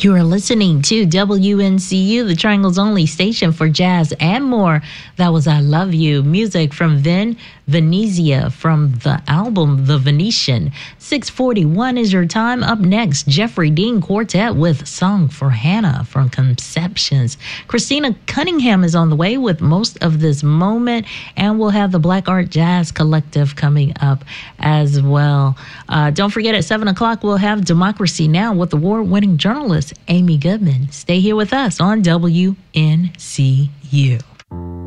You are listening to WNCU, the Triangle's only station for jazz and more. That was I Love You, music from Venezia from the album The Venetian. 6:41 is your time. Up next, Jeffrey Dean Quartet with Song for Hannah from Conceptions. Christina Cunningham is on the way with most of this moment, and we'll have the Black Art Jazz Collective coming up as well. Don't forget, at 7 o'clock, we'll have Democracy Now! With award-winning journalist Amy Goodman. Stay here with us on WNCU.